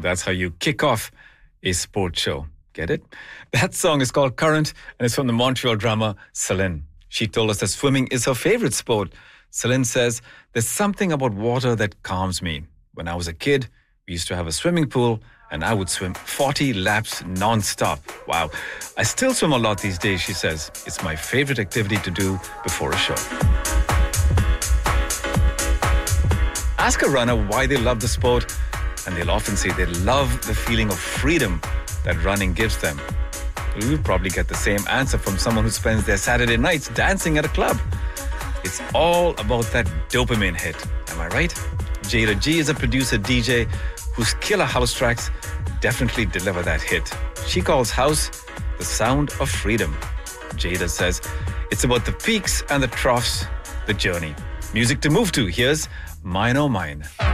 that's how you kick off a sports show. Get it? That song is called Current and it's from the Montreal drummer Celine. She told us that swimming is her favorite sport. Celine says, there's something about water that calms me. When I was a kid, we used to have a swimming pool and I would swim 40 laps non-stop. Wow. I still swim a lot these days, she says. It's my favorite activity to do before a show. Ask a runner why they love the sport, and they'll often say they love the feeling of freedom that running gives them. You'll probably get the same answer from someone who spends their Saturday nights dancing at a club. It's all about that dopamine hit. Am I right? Jada G is a producer DJ whose killer house tracks definitely deliver that hit. She calls house the sound of freedom. Jada says it's about the peaks and the troughs, the journey. Music to move to. Here's Mine Oh Mine.